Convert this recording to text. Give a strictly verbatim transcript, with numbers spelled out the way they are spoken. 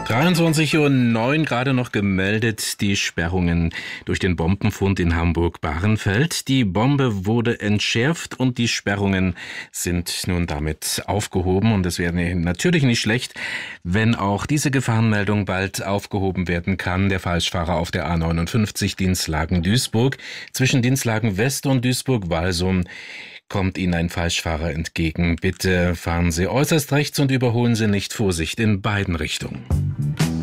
dreiundzwanzig Uhr neun gerade noch gemeldet, die Sperrungen durch den Bombenfund in Hamburg-Bahrenfeld. Die Bombe wurde entschärft und die Sperrungen sind nun damit aufgehoben. Und es wäre natürlich nicht schlecht, wenn auch diese Gefahrenmeldung bald aufgehoben werden kann. Der Falschfahrer auf der A neunundfünfzig Dinslagen-Duisburg. Zwischen Dinslagen West und Duisburg-Walsum kommt Ihnen ein Falschfahrer entgegen. Bitte fahren Sie äußerst rechts und überholen Sie nicht. Vorsicht in beiden Richtungen.